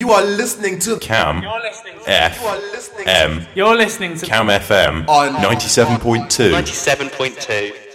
You are listening to Cam You're listening to FM. You're listening to Cam FM on 97.2. 97.2.